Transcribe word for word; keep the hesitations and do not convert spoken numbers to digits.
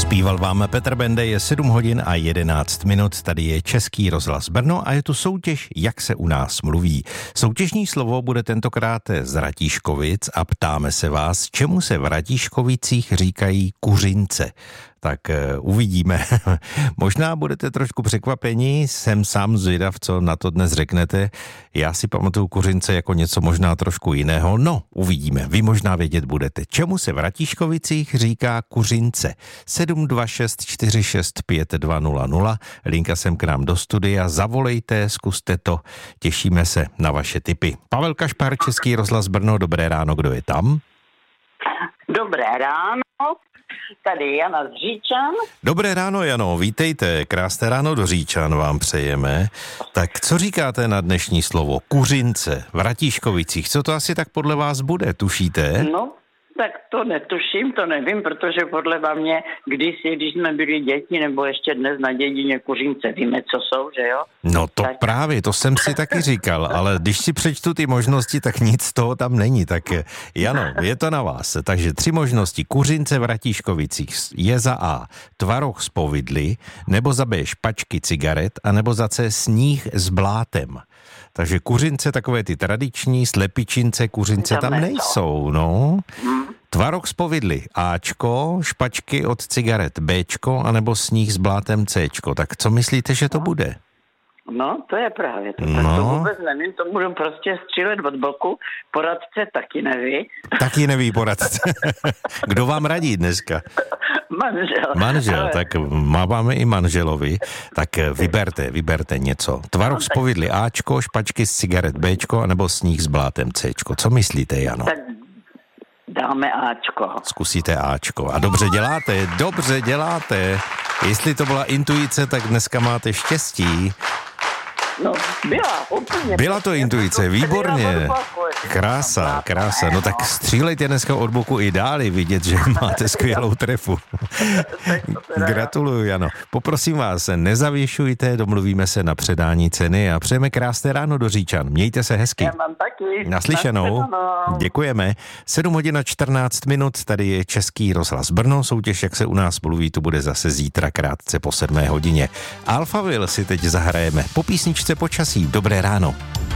Zpíval vám Petr Bende, je sedm hodin a jedenáct minut, tady je Český rozhlas Brno a je tu soutěž Jak se u nás mluví. Soutěžní slovo bude tentokrát z Ratíškovic a ptáme se vás, čemu se v Ratíškovicích říkají kuřince. Tak uh, uvidíme. Možná budete trošku překvapeni, jsem sám zvědav, co na to dnes řeknete. Já si pamatuju kuřince jako něco možná trošku jiného. No, uvidíme. Vy možná vědět budete. Čemu se v Ratíškovicích říká kuřince? sedm dva šest čtyři šest pět dva nula nula. Linka sem k nám do studia. Zavolejte, zkuste to. Těšíme se na vaše tipy. Pavel Kašpar, Český rozhlas Brno. Dobré ráno, kdo je tam? Dobré ráno. Tady Jana z Říčan. Dobré ráno, Jano, vítejte. Krásné ráno do Říčan vám přejeme. Tak co říkáte na dnešní slovo kuřince v Ratíškovicích? Co to asi tak podle vás bude, tušíte? No, tak to netuším, to nevím, protože podle mě kdysi, když jsme byli děti, nebo ještě dnes na dědině kuřince, víme, co jsou, že jo? No to tak... právě, to jsem si taky říkal, ale když si přečtu ty možnosti, tak nic z toho tam není, tak Jano, je to na vás. Takže tři možnosti. Kuřince v Ratíškovicích je za A tvaroh z povidly, nebo za B špačky cigaret, anebo za C sníh s blátem. Takže kuřince, takové ty tradiční, slepičince, kuřince tam, tam nejsou, no. Hmm. Tvaroh z povidly, Ačko, špačky od cigaret, Bčko, anebo sníh s blátem, Cčko. Tak co myslíte, že to bude? No, to je právě to. No. To vůbec nevím, to budu prostě střílet od boku. Poradce taky neví. Taky neví poradce. Kdo vám radí dneska? Manžel. Manžel, ale... tak máváme i manželovi. Tak vyberte, vyberte něco. Tvaroh z povidly, Ačko, špačky z cigaret, Bčko, anebo sníh s blátem, Cčko. Co myslíte, Jano? Tak dáme Ačko. Zkusíte Ačko. A dobře děláte, dobře děláte. Jestli to byla intuice, tak dneska máte štěstí. No, byla, úplně. Byla to intuice, výborně. Krása, krása. No tak střílejte dneska od boku i dále, vidět, že máte skvělou trefu. Gratuluju, Jano. Poprosím vás, nezavěšujte, domluvíme se na předání ceny a přejeme krásné ráno do Říčan. Mějte se hezky. Já mám taky. Naslyšenou. Děkujeme. sedm hodin a čtrnáct minut, tady je Český rozhlas Brno. Soutěž, jak se u nás mluví, tu bude zase zítra krátce po sedmé hodině. Alphaville si teď zahrajeme po písničce Počasí. Dobré ráno.